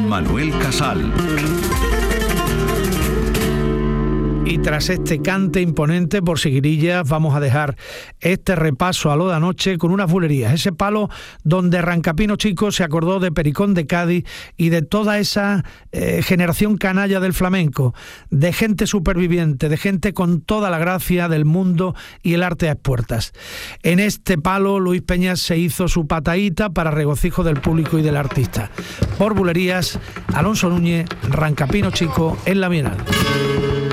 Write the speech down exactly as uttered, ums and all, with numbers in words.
Manuel Casal. Y tras este cante imponente por Seguirillas, vamos a dejar este repaso a lo de anoche con unas bulerías. Ese palo donde Rancapino Chico se acordó de Pericón de Cádiz y de toda esa eh, generación canalla del flamenco, de gente superviviente, de gente con toda la gracia del mundo y el arte a expuertas. En este palo, Luis Peñas se hizo su pataíta para regocijo del público y del artista. Por bulerías, Alonso Núñez, Rancapino Chico en la Bienal.